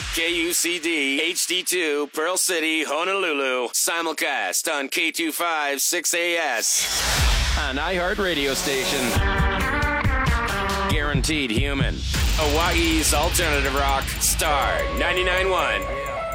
KUCD HD2 Pearl City, Honolulu. Simulcast on K256AS. An iHeart radio station. Guaranteed human. Hawaii's alternative rock. Star 99.1.